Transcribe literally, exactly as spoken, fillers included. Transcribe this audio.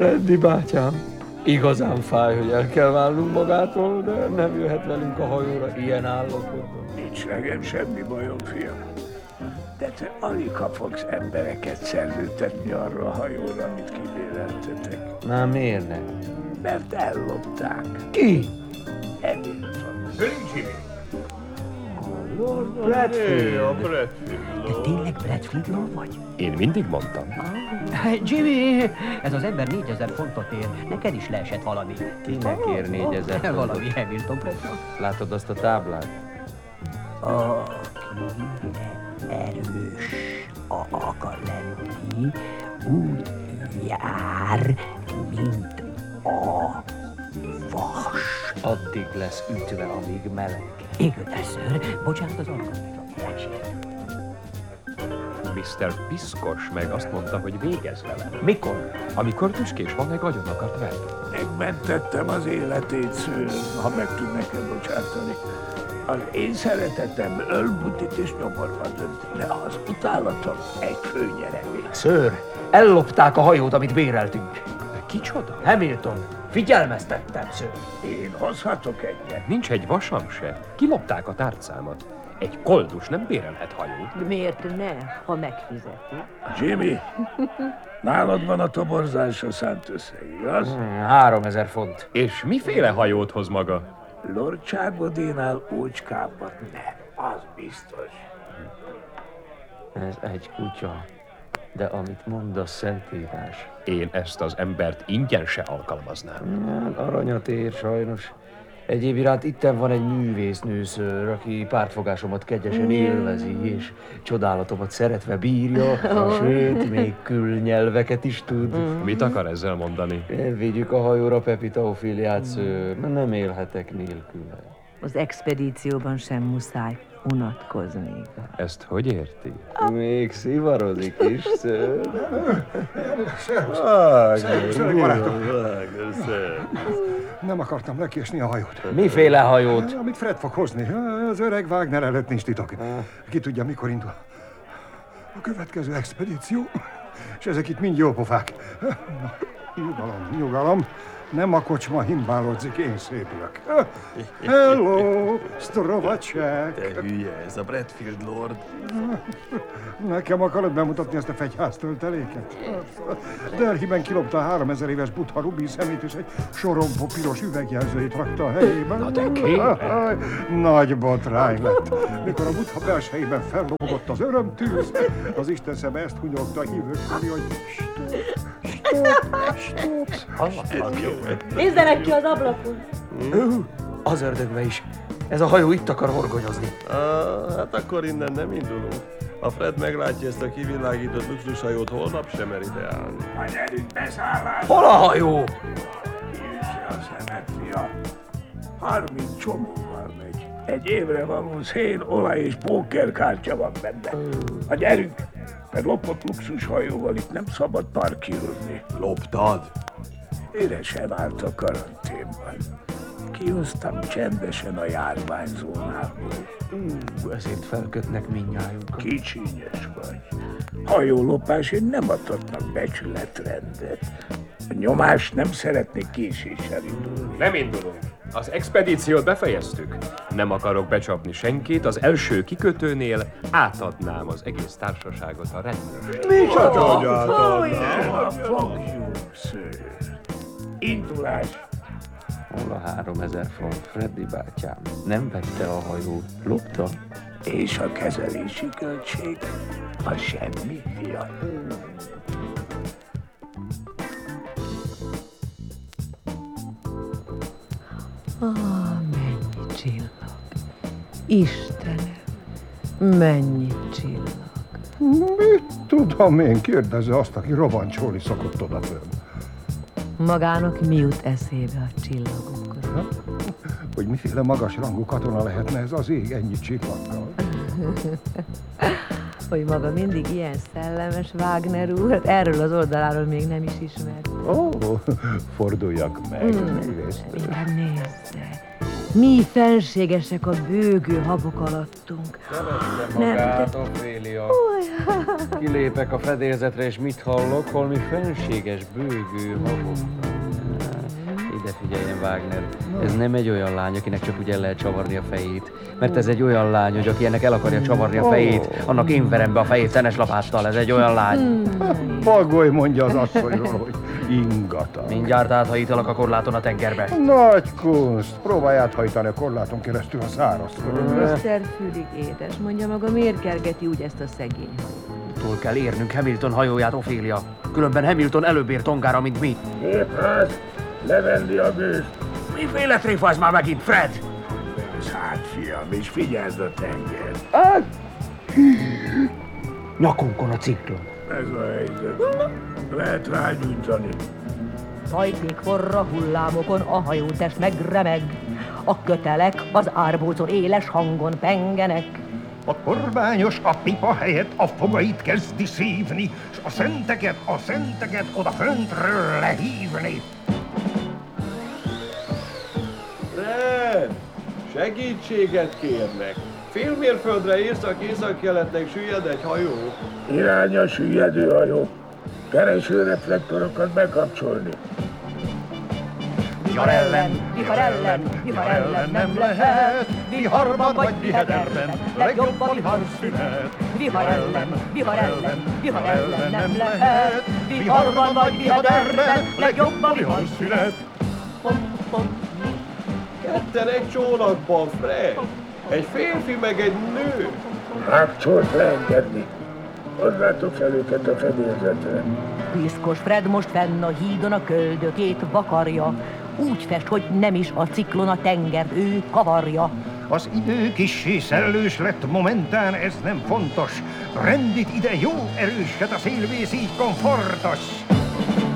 Freddy bátyám, igazán fáj, hogy el kell válnunk magától, de nem jöhet velünk a hajóra ilyen állapotban. Nincs nekem semmi bajom, fiam. De te alig ha fogsz embereket szerződtetni arra a hajóra, amit kibéreltetek. Na miért nem? Mert ellopták. Ki? Hamilton. Jimmy. Lord Bradfield. A Bradfield. Te tényleg Bradfield Lord vagy? Én mindig mondtam. Jimmy, ez az ember négyezer fontot ér. Neked is leesett valami. Kinek ér négyezer fontot? Valami Hamilton profil. Látod azt a táblát? Aki erős akar lenni, úgy jár, mint a vas. Addig lesz ütve, amíg meleg. Égő szőr, bocsánat az alkalmat. miszter Piszkos meg azt mondta, hogy végez vele. Mikor? Amikor tüskés van, meg agyon akart venni. Megmentettem az életét, szőr, ha meg tud nekem bocsátani. Az én szeretetem ölbutit és nyomorba dönt, de az utálatom egy főnyeremény. Szőr, ellopták a hajót, amit béreltünk. De kicsoda? Hamilton, figyelmeztettem, szőr. Én hozhatok egyet. Nincs egy vasam se. Kilopták a tárcámat. Egy koldus nem bérelhet hajót. Miért ne, ha megfizeti? Jimmy, nálad van a toborzásra szánt összeg, igaz? Hmm, háromezer font. És miféle hajót hoz maga? Lord-Cságodénál ócskábbat ne, az biztos. Ez egy kutya, de amit mond a Szentírás. Én ezt az embert ingyen se alkalmaznám. Hát aranyat ér sajnos. Egyéb iránt itten van egy művésznőször, aki pártfogásomat kegyesen élvezi, és csodálatomat szeretve bírja, sőt, még külnyelveket is tud. Mit akar ezzel mondani? Elvigyük a hajóra Pepita Ofiliát, szőr, nem élhetek nélküle. Az expedícióban sem muszáj unatkozni. Ezt hogy érti? Még szivarodik is, szőr. Szervusz, öreg barátom. Nem akartam lekésni a hajót. Miféle hajót? Amit Fred fog hozni. Az öreg Wagner előtt nincs titok. Ki tudja, mikor indul a következő expedíció. És ezek itt mind jó pofák. Nyugalom, nyugalom. Nem a kocsma himbálódzik, én szépülök. Hello, Strovacek! Te hülye, ez a Bradfield Lord. Nekem akarod bemutatni ezt a fegyháztölteléket? Delhiben kilopta a háromezer éves Buddha rubin szemét, és egy sorompó piros üvegjelzőjét rakta a helyében. Na de kérem! Nagy botrány lett. Mikor a Buddha belsejében fellobogott az örömtűz, az Isten szeme ezt hunyogta a hívők felé, hogy stop, stop. Nézzenek ki az ablakon! Ő, az ördögbe is. Ez a hajó itt akar horgonyozni. Ah, hát akkor innen nem indulunk. Ha Fred meglátja ezt a kivilágított luxushajót, holnap sem mer ideálni. Ha gyerünk beszállás! Hol a hajó? Nyisse a szemed, fia. Harminc csomóval megy. Egy évre való szén, olaj és pókerkártya van benne. Ha gyerünk, mert lopott luxushajóval itt nem szabad parkírozni. Loptad? Éresen állt a karanténban. Kihoztam csendesen a járványzónából. Ú, ezért felkötnek mindnyájunkat. Kicsinyes vagy. Hajólopásért nem adhatnak becsületrendet. A nyomás nem szeretnék késéssel indulni. Nem indulunk. Az expedíciót befejeztük. Nem akarok becsapni senkit, az első kikötőnél átadnám az egész társaságot a rendőrségnek. Nem fogjuk, szőr. Indulás. Hol a háromezer font, Freddy bátyám? Nem vette a hajót, lopta? És a kezelési költség? A semmi, fia. Ah, mennyi csillag! Istenem, mennyi csillag! Mit tudom én, kérdezze azt, aki rovancsolni szokott odafönn. Magának mi jut eszébe a csillagokról? Hogy miféle magas rangú katona lehetne ez az ég ennyi csillaggal? Hogy maga mindig ilyen szellemes, Wagner úr, hát erről az oldaláról még nem is ismert. Ó, oh, forduljak meg, Mm, művésztő. inkább nézze, Mi fenségesek a bőgő habok alattunk. Keresse magát, Ophélia. Kilépek a fedélzetre, és mit hallok? Holmi fenséges bőgő habok. Ide figyeljen, Wagner. Ez nem egy olyan lány, akinek csak úgy el lehet csavarni a fejét. Mert ez egy olyan lány, hogy aki ennek el akarja csavarni a fejét, annak én verem be a fejét szenes lapáttal. Ez egy olyan lány. Pagoly, mondja az asszonyról, hogy ingata. Mindjárt áthajítalak a korláton a tengerbe. Nagy kunst. Próbálj áthajtani a korláton keresztül a szárazföldre. miszter Fülig édes, mondja maga, miért kergeti úgy ezt a szegény? Túl kell érnünk Hamilton hajóját, Ophélia. Különben Hamilton előbb ér Tongára, mint mi. Képház, levenni a gőzt. Miféle tréfa ez már megint, Fred? Hát, fiam, és figyeld a tenger. Nyakunkon a ciklon. Ez a helyzet. Lehet rágyújtani. Tajték forra hullámokon a hajótest megremeg, a kötelek az árbócon éles hangon pengenek. A korbányos a pipa helyett a fogait kezdi szívni, s a szenteket, a szenteket oda föntről lehívni. Fred! Segítséget kérnek! Fél mérföldre észak-észak-keletnek süllyed egy hajó. Irány a süllyedő hajó. Kereső reflektorokat bekapcsolni. Vihar ellen, vihar ellen, vihar ellen nem lehet, viharban vagy vihederben, legjobb a viharszünet. Vihar ellen, vihar ellen, vihar ellen nem lehet, viharban vagy vihederben, legjobb a viharszünet. Pom, pom. Ketten egy csónakban, Fred! Egy férfi meg egy nő! Hágcsolt leengedni. Hozzátok fel őket a fedélzetre. Piszkos Fred most fenn a hídon a köldökét vakarja, úgy fest, hogy nem is a ciklon a tengert ő kavarja. Az idő kissé szellős lett momentán, ez nem fontos. Rendít ide jó erőset, a szélvész így komfortos.